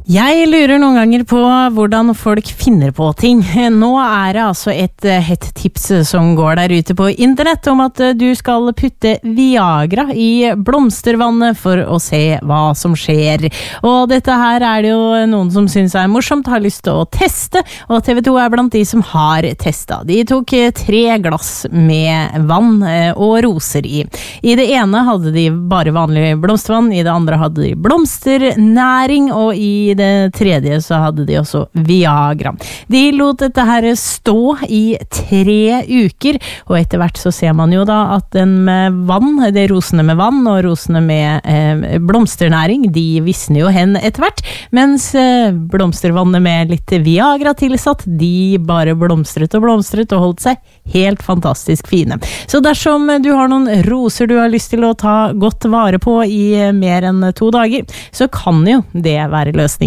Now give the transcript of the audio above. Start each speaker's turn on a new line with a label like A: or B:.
A: Jeg lurer noen ganger på hvordan folk finner på ting. Nå det altså et hett tips som går der ute på internett om at du skal putte Viagra i blomstervannet for å se hva som skjer. Og dette her det jo noen som synes morsomt, har lyst til å teste, og TV 2 blant de som har testet. De tok 3 glass med vann og roser i. I det ene hadde de bare vanlig blomstervann, i det andre hadde de blomsternæring, og i det tredje så hadde de også Viagra. De lot dette her stå i 3 uker, og etter hvert så ser man jo da at den med vann, det rosene med vann og rosene med blomsternæring, de visner jo hen etter hvert, mens blomstervannet med litt Viagra tilsatt, de bare blomstret og holdt seg helt fantastisk fine. Så dersom du har noen roser du har lyst til å ta godt vare på i mer enn 2 dager, så kan jo det være løsningen